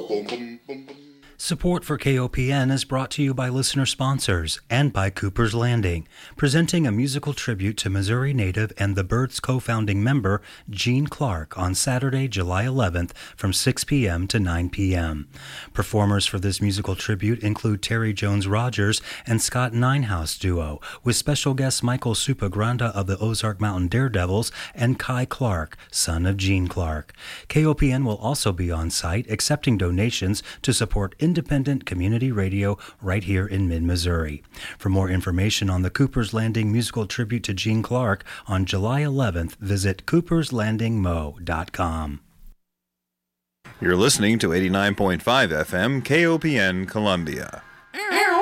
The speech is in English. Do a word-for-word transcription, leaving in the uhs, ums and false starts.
Support for K O P N is brought to you by listener sponsors and by Cooper's Landing, presenting a musical tribute to Missouri native and the Byrds co-founding member Gene Clark on Saturday, July eleventh from six p.m. to nine p.m. Performers for this musical tribute include Terry Jones-Rogers and Scott Ninehouse Duo, with special guests Michael Supagranda of the Ozark Mountain Daredevils and Kai Clark, son of Gene Clark. K O P N will also be on site accepting donations to support independent community radio right here in mid-Missouri. For more information on the Cooper's Landing musical tribute to Gene Clark on July eleventh, visit coopers landing mo dot com. You're listening to eighty-nine point five F M K O P N Columbia.